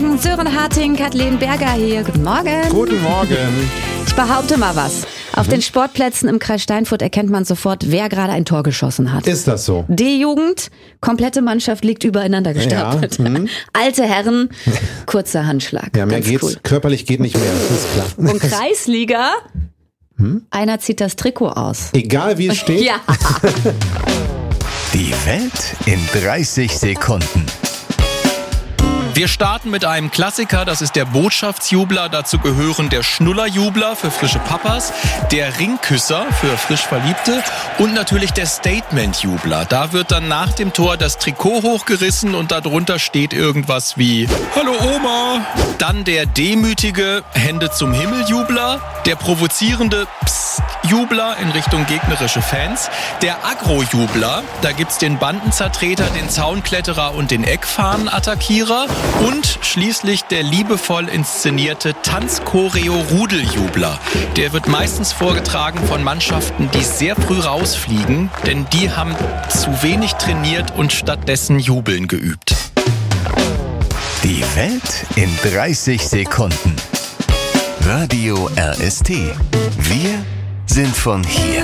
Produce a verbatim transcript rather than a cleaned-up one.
Morgen, Sören Harting, Kathleen Berger hier. Guten Morgen. Guten Morgen. Ich behaupte mal was. Auf mhm. den Sportplätzen im Kreis Steinfurt erkennt man sofort, wer gerade ein Tor geschossen hat. Ist das so? D-Jugend, komplette Mannschaft liegt übereinander gestapelt. Ja, mhm. Alte Herren, kurzer Handschlag. Ja, mehr Ganz geht's. Cool. Körperlich geht nicht mehr, das ist klar. Und Kreisliga, hm? einer zieht das Trikot aus. Egal wie es steht. Ja. Die Welt in dreißig Sekunden. Wir starten mit einem Klassiker, das ist der Botschaftsjubler. Dazu gehören der Schnullerjubler für frische Papas, der Ringküsser für frisch Verliebte und natürlich der Statementjubler. Da wird dann nach dem Tor das Trikot hochgerissen und darunter steht irgendwas wie Hallo Oma. Dann der demütige Hände zum Himmel-Jubler, der provozierende Psst-Jubler in Richtung gegnerische Fans, der Agro-Jubler, da gibt's den Bandenzertreter, den Zaunkletterer und den Eckfahnen-Attackierer. Und schließlich der liebevoll inszenierte Tanzchoreo-Rudeljubler. Der wird meistens vorgetragen von Mannschaften, die sehr früh rausfliegen, denn die haben zu wenig trainiert und stattdessen Jubeln geübt. Die Welt in dreißig Sekunden. Radio R S T. Wir sind von hier.